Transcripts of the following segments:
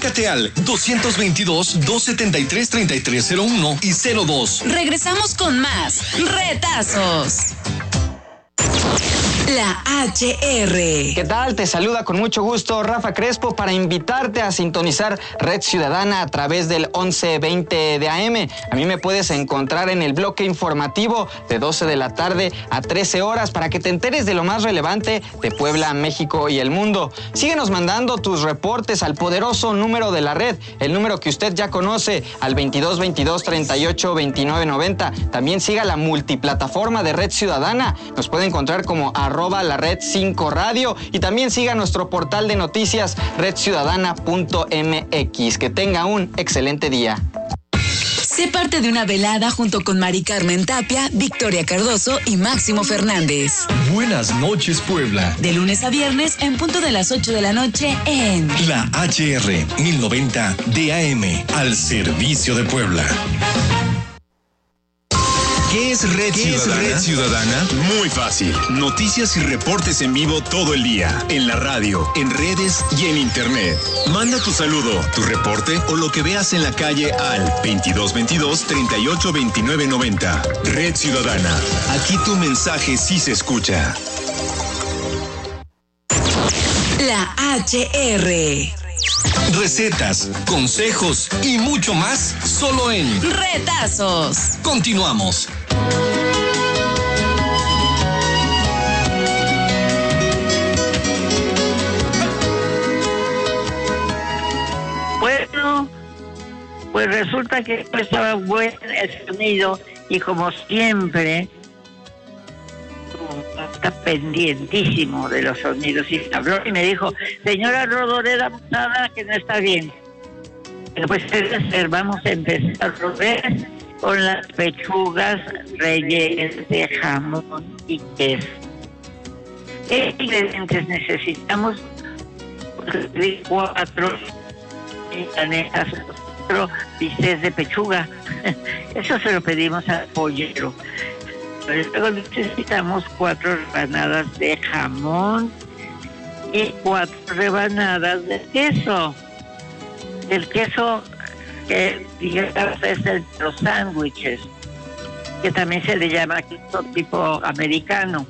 Comunícate al 222-273-3301 y 02. Regresamos con más retazos. La HR. ¿Qué tal? Te saluda con mucho gusto Rafa Crespo para invitarte a sintonizar Red Ciudadana a través del 1120 de AM. A mí me puedes encontrar en el bloque informativo de 12 de la tarde a 13 horas para que te enteres de lo más relevante de Puebla, México y el mundo. Síguenos mandando tus reportes al poderoso número de la red, el número que usted ya conoce, al 2222-382990. También siga la multiplataforma de Red Ciudadana. Nos puede encontrar como @la red 5 radio y también siga nuestro portal de noticias redciudadana.mx. Que tenga un excelente día. Sé parte de una velada junto con Mari Carmen Tapia, Victoria Cardoso y Máximo Fernández. Buenas noches, Puebla. De lunes a viernes en punto de las 8 de la noche en La HR 1090 DAM, al servicio de Puebla. ¿Qué es Red Ciudadana? Muy fácil. Noticias y reportes en vivo todo el día. En la radio, en redes y en internet. Manda tu saludo, tu reporte o lo que veas en la calle al 2222-382990. Red Ciudadana. Aquí tu mensaje sí se escucha. La HR. Recetas, consejos y mucho más solo en Retazos. Continuamos. Bueno, pues resulta que estaba bueno el sonido y como siempre está pendientísimo de los sonidos y me habló y me dijo: señora Rodoreda, nada que no está bien. Pero pues vamos a empezar con las pechugas rellenas de jamón y queso. ¿Qué ingredientes necesitamos? 4 milanesas, 4 bistecs de pechuga. Eso se lo pedimos al pollero. Luego necesitamos 4 rebanadas de jamón y 4 rebanadas de queso. El queso que digamos es el de los sándwiches, que también se le llama queso tipo americano.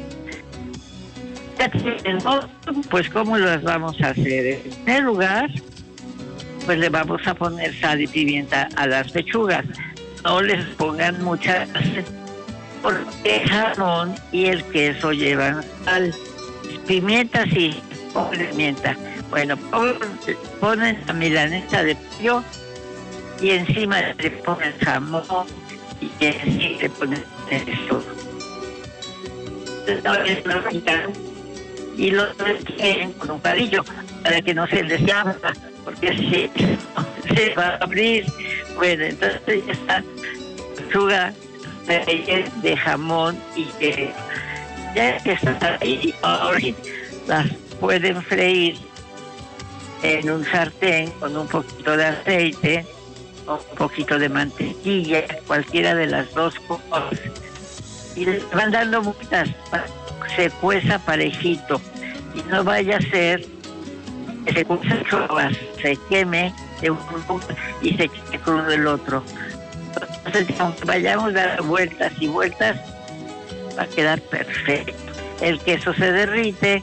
Pues ¿cómo las vamos a hacer? En primer lugar, pues le vamos a poner sal y pimienta a las pechugas. No les pongan mucha sal, porque el jamón y el queso llevan sal. Pimienta sí, pongan pimienta. Bueno, ponen la milanesa de pollo y encima le ponen jamón y encima le ponen eso. Y lo tienen con un palillo para que no se les abra, porque si se va a abrir. Bueno, entonces ya está pechuga de jamón y que ya que está ahí, ahora las pueden freír en un sartén con un poquito de aceite o un poquito de mantequilla, cualquiera de las dos cosas, y le van dando vueltas para que se cueza parejito y no vaya a ser que se cueza chovas, se queme de un y se queme crudo el otro. Entonces, aunque vayamos a dar vueltas y vueltas, va a quedar perfecto. El queso se derrite,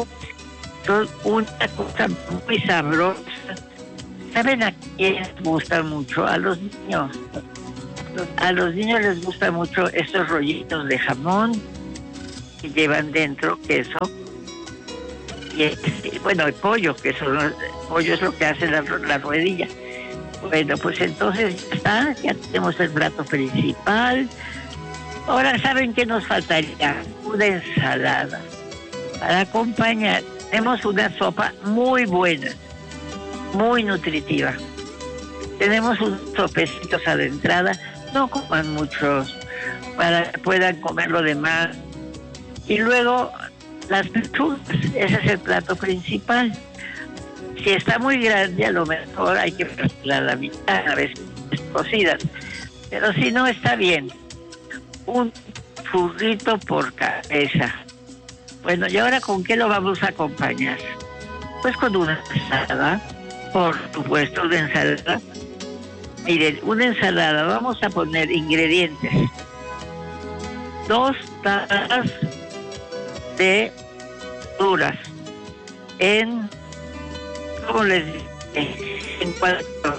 una cosa muy sabrosa. ¿Saben a quién les gusta mucho? A los niños. A los niños les gusta mucho estos rollitos de jamón que llevan dentro queso y bueno, el pollo, que eso, el pollo es lo que hace la ruedilla. Bueno, pues entonces ya está, ya tenemos el plato principal. Ahora, ¿saben qué nos faltaría? Una ensalada. Para acompañar, tenemos una sopa muy buena, muy nutritiva. Tenemos unos sopecitos a la entrada, no coman muchos, para que puedan comer lo demás. Y luego, las pechugas, ese es el plato principal. Si está muy grande, a lo mejor hay que partirla a la mitad, a veces cocidas. Pero si no, está bien. Un churrito por cabeza. Bueno, ¿y ahora con qué lo vamos a acompañar? Pues con una ensalada. Por supuesto, una ensalada. Miren, una ensalada, vamos a poner ingredientes. 2 tazas de verduras en, ¿cómo les digo? En cuadros.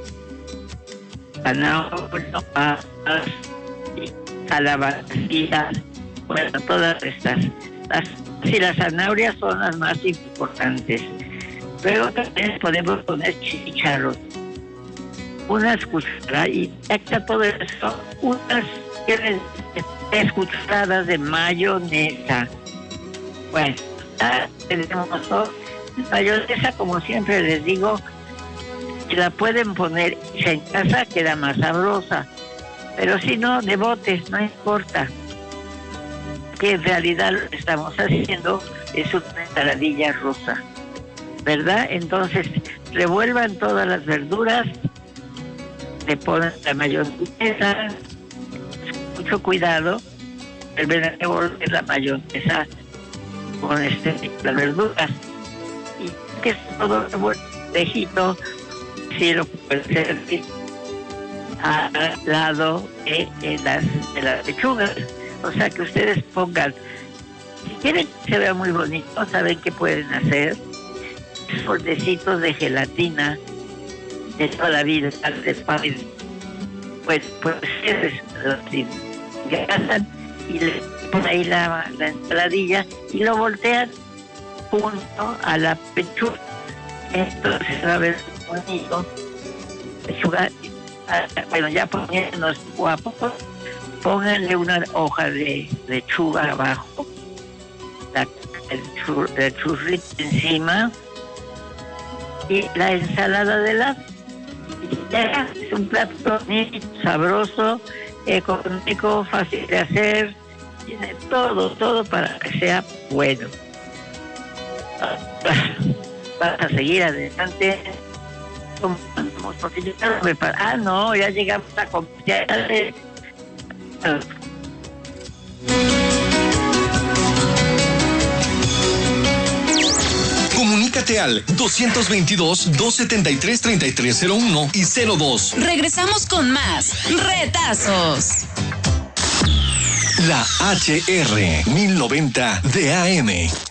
Zanahoria, papas, calabacillas, bueno, todas estas. Las zanahorias son las más importantes. Luego también podemos poner chicharros, unas cucharadas, y ya está todo eso, unas 3 cucharadas de mayonesa. Bueno, ya tenemos mayonesa, como siempre les digo, si la pueden poner en casa queda más sabrosa, pero si no, de bote, no importa, que en realidad lo que estamos haciendo es una ensaladilla rusa, ¿verdad? Entonces revuelvan todas las verduras, le ponen la mayonesa, mucho cuidado, vuelven a revolver la mayonesa con las verduras, y que es todo lejito, si lo pueden servir al lado de las lechugas. O sea, que ustedes pongan, si quieren que se vea muy bonito, ¿saben qué pueden hacer? Bordecitos de gelatina de toda la vida, pues gasan y le ponen ahí la ensaladilla y lo voltean junto a la pechuga. Entonces va a ver bonito. Pechuga, bueno, ya poniéndonos guapos, pónganle una hoja de lechuga abajo, el churrito encima y la ensalada de lado. Es un plato bonito, sabroso, económico, fácil de hacer, tiene todo para que sea bueno. Vamos a seguir adelante. Porque yo ya me no, ya llegamos a comer. Comunícate al 222-273-3301 y 02. Regresamos con más Retazos. La HR 1090 de AM.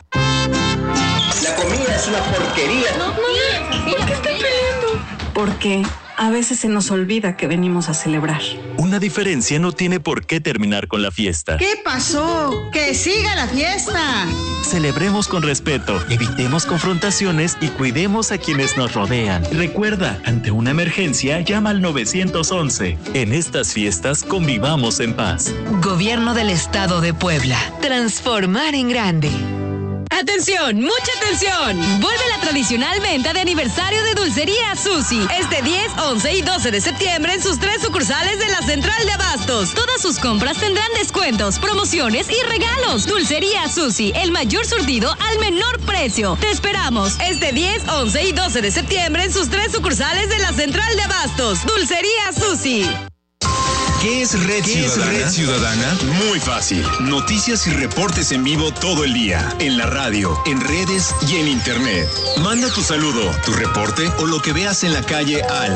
La comida es una porquería. No, ¿por qué están peleando? Porque a veces se nos olvida que venimos a celebrar. Una diferencia no tiene por qué terminar con la fiesta. ¿Qué pasó? ¡Que siga la fiesta! Celebremos con respeto, evitemos confrontaciones y cuidemos a quienes nos rodean. Recuerda, ante una emergencia, llama al 911. En estas fiestas, convivamos en paz. Gobierno del Estado de Puebla. Transformar en grande. ¡Atención! ¡Mucha atención! Vuelve la tradicional venta de aniversario de Dulcería Susi. Este 10, 11 y 12 de septiembre en sus 3 sucursales de la Central de Abastos. Todas sus compras tendrán descuentos, promociones y regalos. Dulcería Susi, el mayor surtido al menor precio. Te esperamos este 10, 11 y 12 de septiembre en sus 3 sucursales de la Central de Abastos. Dulcería Susi. ¿Qué es Red Ciudadana? Muy fácil. Noticias y reportes en vivo todo el día. En la radio, en redes y en internet. Manda tu saludo, tu reporte o lo que veas en la calle al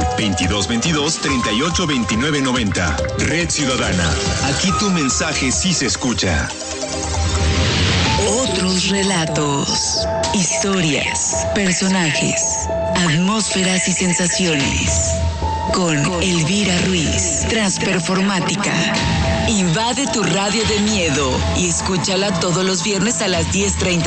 2222-382990. Red Ciudadana. Aquí tu mensaje sí se escucha. Otros relatos, historias, personajes, atmósferas y sensaciones. Con Elvira Ruiz, Transperformática. Invade tu radio de miedo y escúchala todos los viernes a las 10:30